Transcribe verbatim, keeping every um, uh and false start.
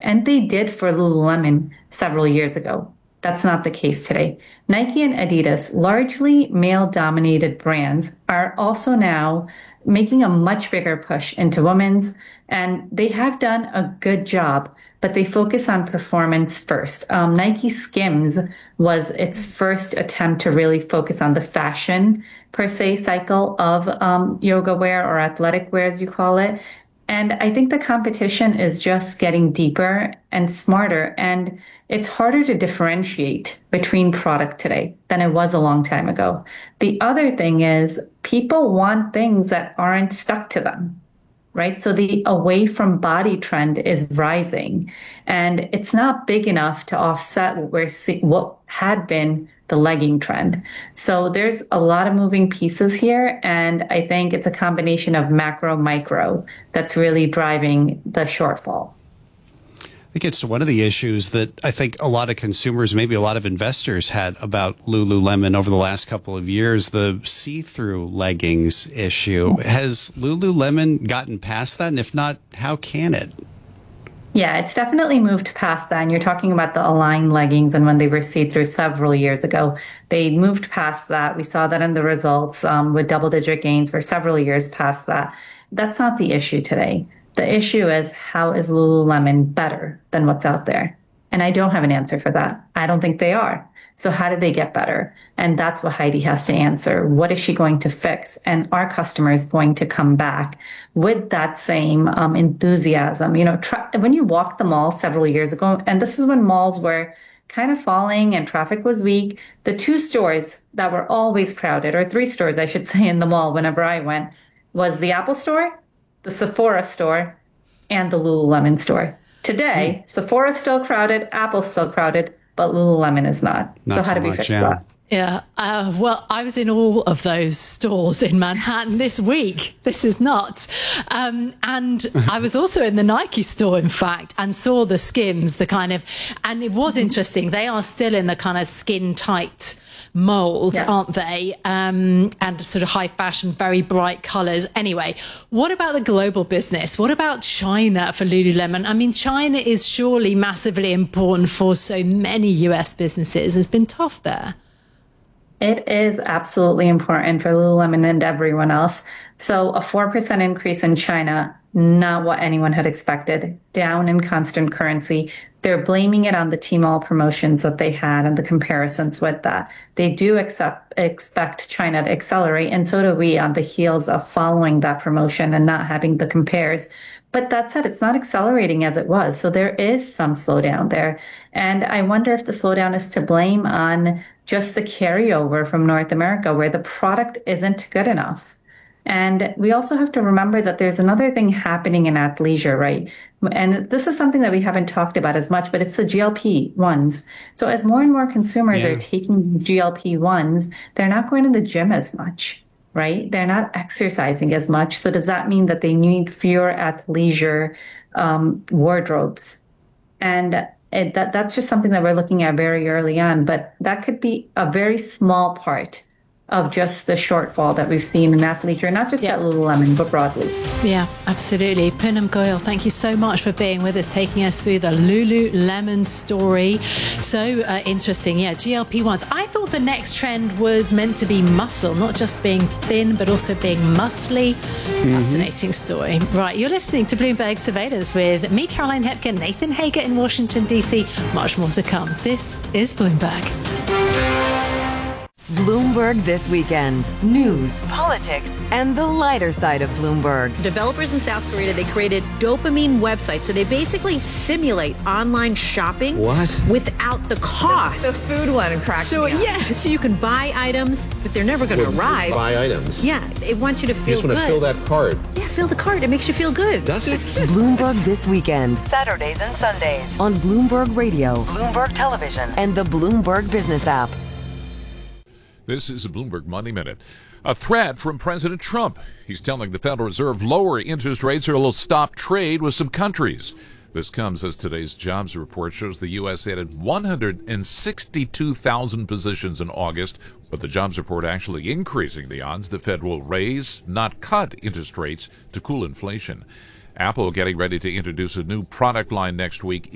And they did for Lululemon several years ago. That's not the case today. Nike and Adidas, largely male-dominated brands, are also now making a much bigger push into women's, and they have done a good job, but they focus on performance first. Um, Nike Skims was its first attempt to really focus on the fashion, per se, cycle of um, yoga wear or athletic wear, as you call it. And I think the competition is just getting deeper and smarter, and it's harder to differentiate between product today than it was a long time ago. The other thing is people want things that aren't stuck to them, right? So the away from body trend is rising, and it's not big enough to offset what we're see- what had been the legging trend. So there's a lot of moving pieces here, and I think it's a combination of macro, micro that's really driving the shortfall. I think it's one of the issues that I think a lot of consumers, maybe a lot of investors had about Lululemon over the last couple of years, the see-through leggings issue. Has Lululemon gotten past that? And if not, how can it? Yeah, it's definitely moved past that. And you're talking about the Align leggings and when they were see-through several years ago. They moved past that. We saw that in the results um, with double-digit gains for several years past that. That's not the issue today. The issue is, how is Lululemon better than what's out there? And I don't have an answer for that. I don't think they are. So how did they get better? And that's what Heidi has to answer. What is she going to fix? And are customers going to come back with that same um, enthusiasm? You know, tra- when you walked the mall several years ago, and this is when malls were kind of falling and traffic was weak, the two stores that were always crowded, or three stores, I should say, in the mall whenever I went, was the Apple store, the Sephora store, and the Lululemon store. Today, mm. Sephora's still crowded, Apple's still crowded, but Lululemon is not. not so how so do we much, fix yeah. that? Yeah, uh, well, I was in all of those stores in Manhattan this week. This is nuts. Um, and I was also in the Nike store, in fact, and saw the Skims, the kind of, and it was interesting. They are still in the kind of skin tight mold, yeah. aren't they? Um, and sort of high fashion, very bright colors. Anyway, what about the global business? What about China for Lululemon? I mean, China is surely massively important for so many U S businesses. It's been tough there. It is absolutely important for Lululemon and everyone else. So a four percent increase in China, not what anyone had expected, down in constant currency. They're blaming it on the Tmall promotions that they had and the comparisons with that. They do accept, expect China to accelerate, and so do we, on the heels of following that promotion and not having the compares. But that said, it's not accelerating as it was. So there is some slowdown there. And I wonder if the slowdown is to blame on just the carryover from North America, where the product isn't good enough. And we also have to remember that there's another thing happening in athleisure, right? And this is something that we haven't talked about as much, but it's the G L P ones. So as more and more consumers yeah. are taking these G L P ones, they're not going to the gym as much, right? They're not exercising as much. So does that mean that they need fewer athleisure um, wardrobes? And it, that that's just something that we're looking at very early on, but that could be a very small part of just the shortfall that we've seen in athleisure, not just yeah. at Lululemon, but broadly. Yeah, absolutely. Poonam Goyal, thank you so much for being with us, taking us through the Lululemon story. So uh, interesting. Yeah, G L P ones. I thought the next trend was meant to be muscle, not just being thin, but also being muscly. Mm-hmm. Fascinating story. Right, you're listening to Bloomberg Surveillance with me, Caroline Hepkin, Nathan Hager in Washington, D C. Much more to come. This is Bloomberg. Bloomberg This Weekend. News, politics, and the lighter side of Bloomberg. Developers in South Korea, they created dopamine websites. So they basically simulate online shopping. What? Without the cost. The, the food one cracks So me up. yeah, so you can buy items, but they're never going to well, arrive. Buy items. Yeah, it wants you to feel you just good. want to fill that card. Yeah, fill the card. It makes you feel good. Does it? Bloomberg This Weekend. Saturdays and Sundays on Bloomberg Radio, Bloomberg Television, and the Bloomberg Business app. This is a Bloomberg Money Minute. A threat from President Trump. He's telling the Federal Reserve lower interest rates or it'll stop trade with some countries. This comes as today's jobs report shows the U S added one hundred sixty-two thousand positions in August, but the jobs report actually increasing the odds the Fed will raise, not cut, interest rates to cool inflation. Apple getting ready to introduce a new product line next week.